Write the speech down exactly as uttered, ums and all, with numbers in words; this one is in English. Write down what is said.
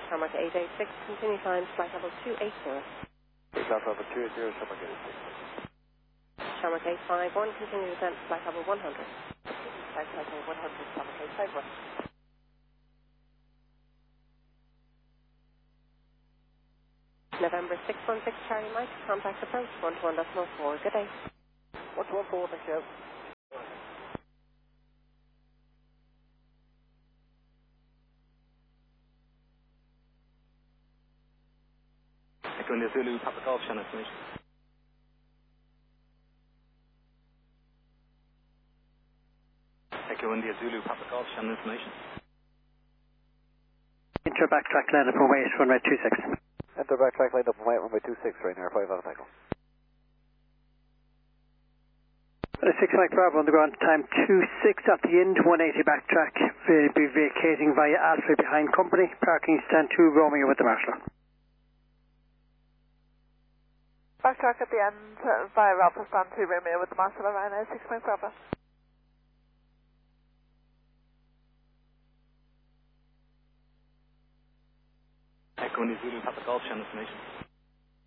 Tarmac eight eight six, continue climb, flight level two eight zero. Flight level two eight zero, Tarmac eight eight six. Tarmac eight five one, continue descent, flight level one hundred. Flight level one hundred, Tarmac eight five one. November six one six Charlie Mike, contact approach one two one point four, good day. one two one four, thank you. Echo India Zulu, Papa Golf, channel information. Echo India Zulu, Papa Golf, channel information. Enter backtrack line up for waste, runway two six. Enter backtrack line up for white, runway two six, Ryanair five out of tackle. six Mike Bravo on the ground, time two six at the end, one eighty backtrack, will be vacating via Alpha behind company, parking stand two Romeo with the Marshall. Backtrack at the end uh, via Alpha stand two Romeo with the Marshall around six Mike Bravo. Echo India Zulu, Papa Golf, channel information.